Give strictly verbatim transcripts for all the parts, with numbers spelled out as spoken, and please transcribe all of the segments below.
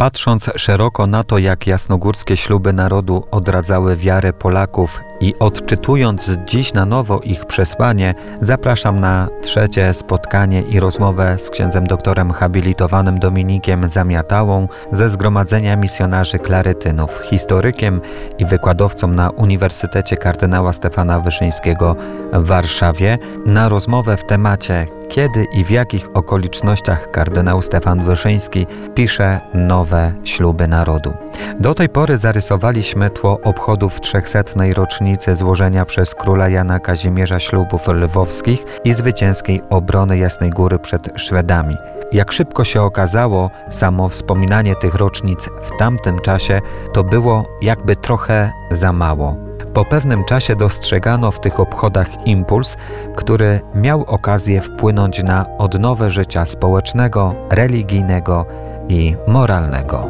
Patrząc szeroko na to, jak jasnogórskie śluby narodu odradzały wiarę Polaków i odczytując dziś na nowo ich przesłanie, zapraszam na trzecie spotkanie i rozmowę z księdzem doktorem habilitowanym Dominikiem Zamiatałą ze Zgromadzenia Misjonarzy Klarytynów, historykiem i wykładowcą na Uniwersytecie Kardynała Stefana Wyszyńskiego w Warszawie, na rozmowę w temacie kiedy i w jakich okolicznościach kardynał Stefan Wyszyński pisze nowe śluby narodu. Do tej pory zarysowaliśmy tło obchodów trzechsetnej rocznicy złożenia przez króla Jana Kazimierza ślubów lwowskich i zwycięskiej obrony Jasnej Góry przed Szwedami. Jak szybko się okazało, samo wspominanie tych rocznic w tamtym czasie to było jakby trochę za mało. Po pewnym czasie dostrzegano w tych obchodach impuls, który miał okazję wpłynąć na odnowę życia społecznego, religijnego i moralnego.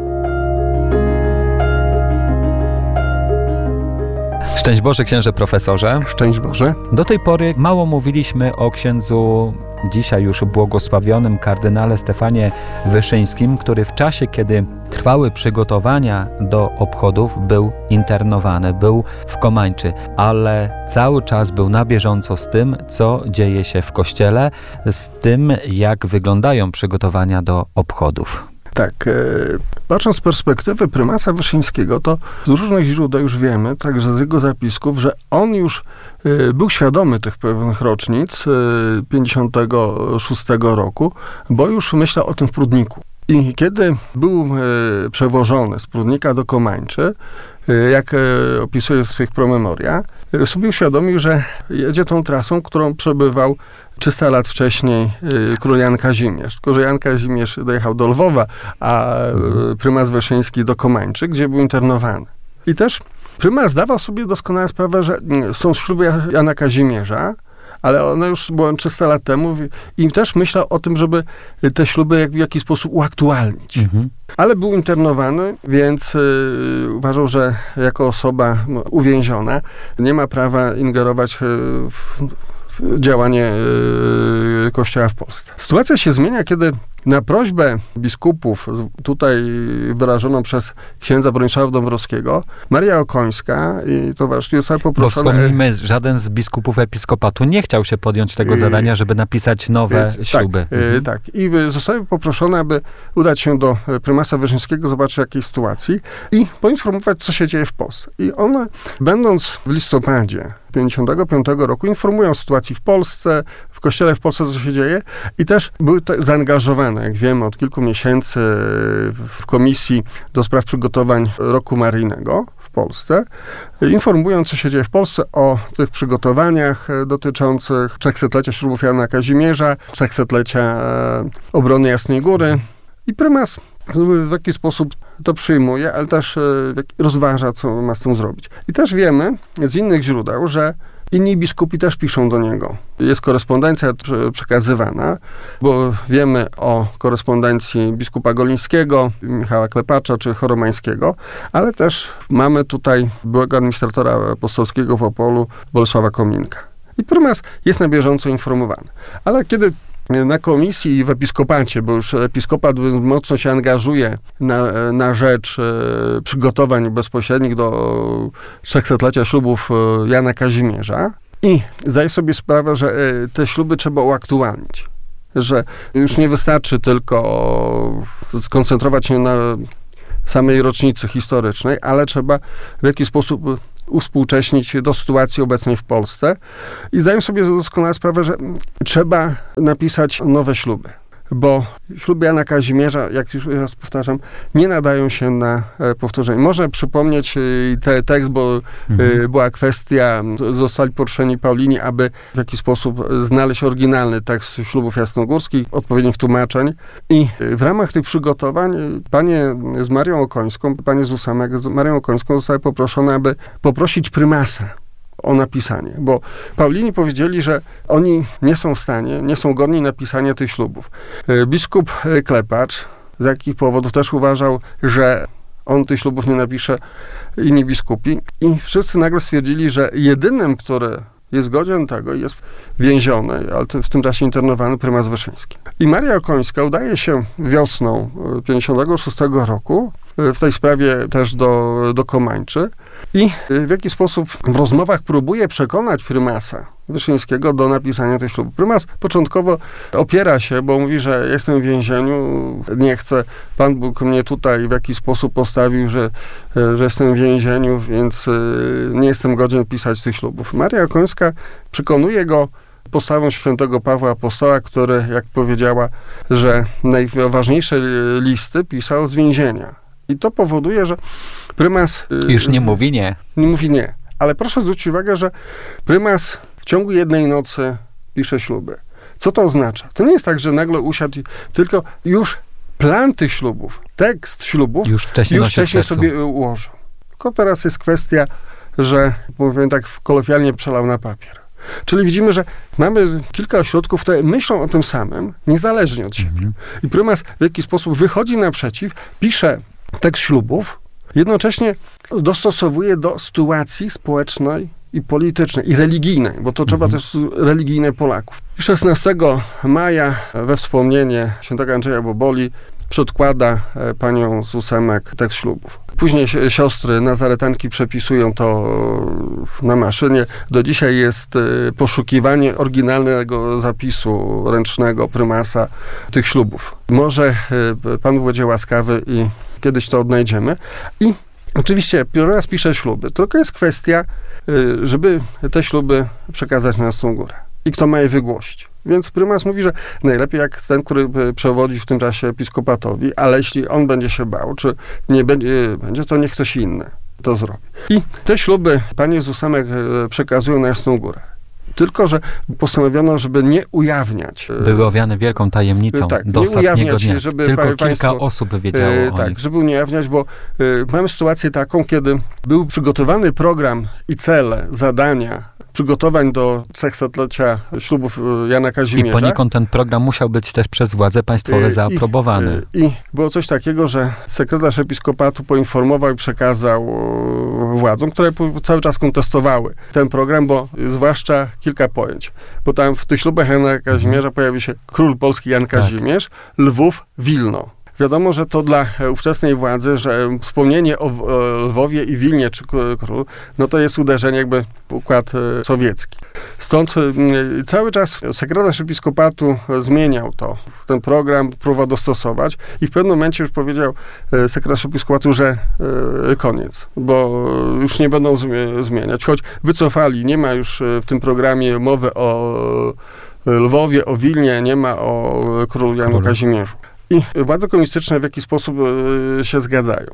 Szczęść Boże, księże profesorze. Szczęść Boże. Do tej pory mało mówiliśmy o księdzu dzisiaj już błogosławionym kardynale Stefanie Wyszyńskim, który w czasie, kiedy trwały przygotowania do obchodów, był internowany, był w Komańczy, ale cały czas był na bieżąco z tym, co dzieje się w Kościele, z tym, jak wyglądają przygotowania do obchodów. Tak, e, patrząc z perspektywy prymasa Wyszyńskiego, to z różnych źródeł już wiemy, także z jego zapisków, że on już e, był świadomy tych pewnych rocznic e, pięćdziesiątego szóstego roku, bo już myślał o tym w Prudniku. I kiedy był e, przewożony z Prudnika do Komańczy, e, jak e, opisuje w swych promemoria, e, sobie uświadomił, że jedzie tą trasą, którą przebywał trzysta lat wcześniej y, król Jan Kazimierz. Tylko że Jan Kazimierz dojechał do Lwowa, a y, prymas Wyszyński do Komańczy, gdzie był internowany. I też prymas zdawał sobie doskonale sprawę, że y, są śluby Jana Kazimierza, ale one już były trzysta lat temu i też myślał o tym, żeby te śluby jak, w jakiś sposób uaktualnić. Mhm. Ale był internowany, więc y, uważał, że jako osoba no, uwięziona nie ma prawa ingerować y, w działanie yy, Kościoła w Polsce. Sytuacja się zmienia, kiedy na prośbę biskupów, tutaj wyrażoną przez księdza Bronisława Dąbrowskiego, Maria Okońska i towarzystwo została poproszona... Bo wspomnijmy, żaden z biskupów episkopatu nie chciał się podjąć tego zadania, żeby napisać nowe yy, śluby. Tak, yy, tak. I zostały poproszone, aby udać się do prymasa Wyszyńskiego, zobaczyć jakiej sytuacji i poinformować, co się dzieje w Polsce. I one, będąc w listopadzie pięćdziesiątego piątego roku, informują o sytuacji w Polsce, w Kościele w Polsce, co się dzieje i też były te zaangażowane, jak wiemy, od kilku miesięcy w Komisji do Spraw Przygotowań Roku Maryjnego w Polsce, informują, co się dzieje w Polsce, o tych przygotowaniach dotyczących trzechsetlecia ślubów Jana Kazimierza, trzechsetlecia obrony Jasnej Góry i prymas w jakiś sposób to przyjmuje, ale też rozważa, co ma z tym zrobić. I też wiemy z innych źródeł, że inni biskupi też piszą do niego. Jest korespondencja przekazywana, bo wiemy o korespondencji biskupa Golińskiego, Michała Klepacza czy Choromańskiego, ale też mamy tutaj byłego administratora apostolskiego w Opolu, Bolesława Kominka. I prymas jest na bieżąco informowany. Ale kiedy na komisji i w episkopacie, bo już episkopat mocno się angażuje na, na rzecz e, przygotowań bezpośrednich do trzechsetlecia ślubów e, Jana Kazimierza i zdaje sobie sprawę, że e, te śluby trzeba uaktualnić. Że już nie wystarczy tylko skoncentrować się na samej rocznicy historycznej, ale trzeba w jakiś sposób uwspółcześnić do sytuacji obecnej w Polsce i zdaję sobie doskonale sprawę, że trzeba napisać nowe śluby, bo śluby Jana Kazimierza, jak już raz powtarzam, nie nadają się na powtórzenie. Można przypomnieć ten tekst, bo mhm. była kwestia, zostali poruszeni Paulini, aby w jakiś sposób znaleźć oryginalny tekst ślubów jasnogórskich, odpowiednich tłumaczeń i w ramach tych przygotowań panie z Marią Okońską, panie z ósemek z Marią Okońską zostały poproszone, aby poprosić prymasa o napisanie, bo Paulini powiedzieli, że oni nie są w stanie, nie są godni napisania tych ślubów. Biskup Klepacz z jakich powodów też uważał, że on tych ślubów nie napisze, inni biskupi i wszyscy nagle stwierdzili, że jedynym, który jest godzien tego i jest więziony, ale w tym czasie internowany prymas Wyszyński. I Maria Okońska udaje się wiosną pięćdziesiątego szóstego roku w tej sprawie też do, do Komańczy i w jakiś sposób w rozmowach próbuje przekonać prymasa Wyszyńskiego do napisania tych ślubów. Prymas początkowo opiera się, bo mówi, że jestem w więzieniu, nie chcę, Pan Bóg mnie tutaj w jakiś sposób postawił, że, że jestem w więzieniu, więc nie jestem godzien pisać tych ślubów. Maria Okońska przekonuje go postawą świętego Pawła Apostoła, który, jak powiedziała, że najważniejsze listy pisał z więzienia. I to powoduje, że prymas... Już nie mówi nie. Nie mówi nie. Ale proszę zwrócić uwagę, że prymas w ciągu jednej nocy pisze śluby. Co to oznacza? To nie jest tak, że nagle usiadł, i, tylko już plan tych ślubów, tekst ślubów już wcześniej, już wcześniej sobie ułożył. Tylko teraz jest kwestia, że, powiem tak kolokwialnie, przelał na papier. Czyli widzimy, że mamy kilka ośrodków, które myślą o tym samym, niezależnie od siebie. Mhm. I prymas w jakiś sposób wychodzi naprzeciw, pisze tekst ślubów, jednocześnie dostosowuje do sytuacji społecznej i politycznej, i religijnej, bo to trzeba mhm. też religijne Polaków. szesnastego maja we wspomnienie świętego Andrzeja Boboli przedkłada panią z ósemek tekst ślubów. Później siostry nazaretanki przepisują to na maszynie. Do dzisiaj jest poszukiwanie oryginalnego zapisu ręcznego prymasa tych ślubów. Może Pan będzie łaskawy i kiedyś to odnajdziemy. I oczywiście prymas pisze śluby, tylko jest kwestia, żeby te śluby przekazać na Jasną Górę. I kto ma je wygłosić. Więc prymas mówi, że najlepiej jak ten, który przewodzi w tym czasie episkopatowi, ale jeśli on będzie się bał, czy nie będzie, będzie to niech ktoś inny to zrobi. I te śluby panie z ósemek przekazują na Jasną Górę. Tylko że postanowiono, żeby nie ujawniać. Były owiane wielką tajemnicą tak, do nie ostatniego ujawniać, dnia. żeby Tylko kilka państwo, osób wiedziało e, o Tak, nich. żeby nie ujawniać, bo e, mamy sytuację taką, kiedy był przygotowany program i cele, zadania przygotowań do setlecia ślubów Jana Kazimierza. I poniekąd ten program musiał być też przez władze państwowe zaaprobowany. I, I było coś takiego, że sekretarz episkopatu poinformował i przekazał władzom, które cały czas kontestowały ten program, bo zwłaszcza kilka pojęć. Bo tam w tych ślubach Jana Kazimierza pojawił się król polski Jan Kazimierz, tak. Lwów, Wilno. Wiadomo, że to dla ówczesnej władzy, że wspomnienie o Lwowie i Wilnie czy królu, no to jest uderzenie jakby w układ sowiecki. Stąd cały czas sekretarz episkopatu zmieniał to, ten program, próbował dostosować i w pewnym momencie już powiedział sekretarz episkopatu, że koniec, bo już nie będą zmieniać, choć wycofali, nie ma już w tym programie mowy o Lwowie, o Wilnie, nie ma o królu Janu Kazimierzu. I władze komunistyczne w jakiś sposób y, się zgadzają.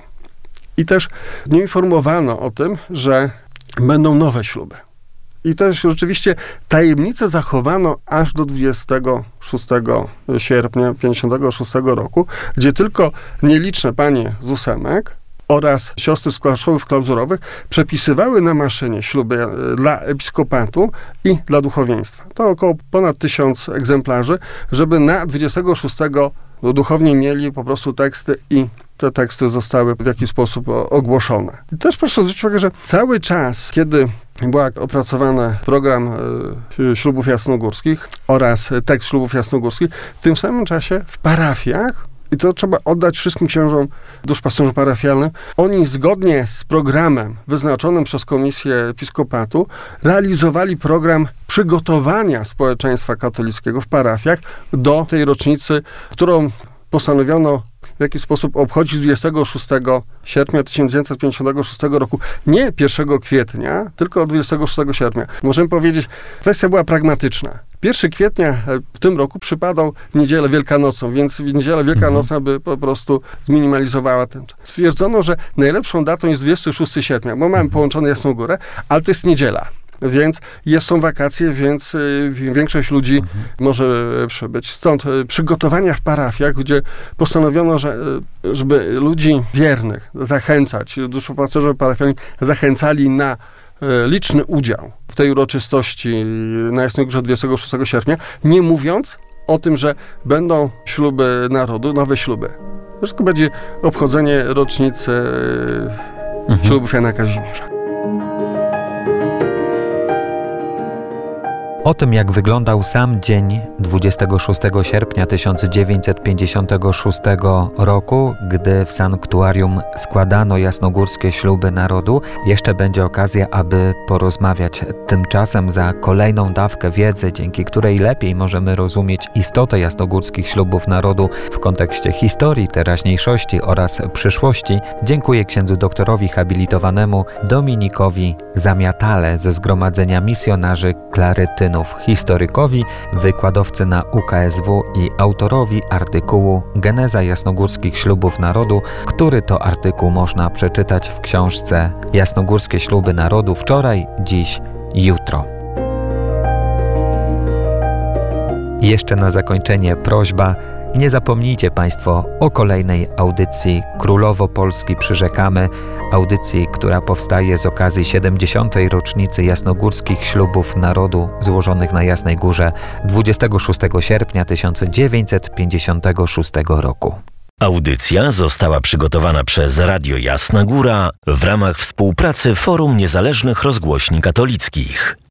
I też nie informowano o tym, że będą nowe śluby. I też rzeczywiście tajemnicę zachowano aż do dwudziestego szóstego sierpnia pięćdziesiątego szóstego roku, gdzie tylko nieliczne panie z ósemek oraz siostry z klasztorów klauzurowych przepisywały na maszynie śluby dla episkopatu i dla duchowieństwa. To około ponad tysiąc egzemplarzy, żeby na dwudziestego szóstego duchowni mieli po prostu teksty i te teksty zostały w jakiś sposób ogłoszone. I też proszę zwrócić uwagę, że cały czas, kiedy był opracowany program y, ślubów jasnogórskich oraz tekst ślubów jasnogórskich, w tym samym czasie w parafiach, i to trzeba oddać wszystkim księżom duszpasterzom parafialnym, oni zgodnie z programem wyznaczonym przez Komisję Episkopatu realizowali program przygotowania społeczeństwa katolickiego w parafiach do tej rocznicy, którą postanowiono w jakiś sposób obchodzić dwudziestego szóstego sierpnia tysiąc dziewięćset pięćdziesiątego szóstego roku. Nie pierwszego kwietnia, tylko dwudziestego szóstego sierpnia. Możemy powiedzieć, kwestia była pragmatyczna. pierwszego kwietnia w tym roku przypadał w niedzielę wielkanocną, więc niedziela wielkanocna by po prostu zminimalizowała ten. Stwierdzono, że najlepszą datą jest dwudziestego szóstego sierpnia, bo mamy połączone Jasną Górę, ale to jest niedziela. Więc jest, są wakacje, więc y, większość ludzi mhm. może przybyć. Stąd y, przygotowania w parafiach, gdzie postanowiono, że, y, żeby ludzi wiernych zachęcać, duszpasterze parafialni zachęcali na y, liczny udział w tej uroczystości na Jasnej Górze dwudziestego szóstego sierpnia, nie mówiąc o tym, że będą śluby narodu, nowe śluby. Wszystko będzie obchodzenie rocznicy y, mhm. ślubów Jana Kazimierza. O tym, jak wyglądał sam dzień dwudziestego szóstego sierpnia tysiąc dziewięćset pięćdziesiątego szóstego roku, gdy w sanktuarium składano jasnogórskie śluby narodu, jeszcze będzie okazja, aby porozmawiać. Tymczasem za kolejną dawkę wiedzy, dzięki której lepiej możemy rozumieć istotę jasnogórskich ślubów narodu w kontekście historii, teraźniejszości oraz przyszłości, dziękuję księdzu doktorowi habilitowanemu Dominikowi Zamiatale ze Zgromadzenia Misjonarzy Klarytynów, historykowi, wykładowcy na U K S W i autorowi artykułu Geneza jasnogórskich ślubów narodu, który to artykuł można przeczytać w książce Jasnogórskie śluby narodu wczoraj, dziś, jutro. I jeszcze na zakończenie prośba. Nie zapomnijcie Państwo o kolejnej audycji Królowo Polski Przyrzekamy, audycji, która powstaje z okazji siedemdziesiątej rocznicy jasnogórskich ślubów narodu złożonych na Jasnej Górze dwudziestego szóstego sierpnia tysiąc dziewięćset pięćdziesiątego szóstego roku. Audycja została przygotowana przez Radio Jasna Góra w ramach współpracy Forum Niezależnych Rozgłośni Katolickich.